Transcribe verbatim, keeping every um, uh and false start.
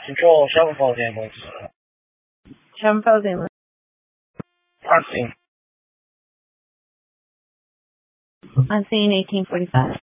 Control seven falls ambulance. Seven falls ambulance. On scene. On scene eighteen forty-five.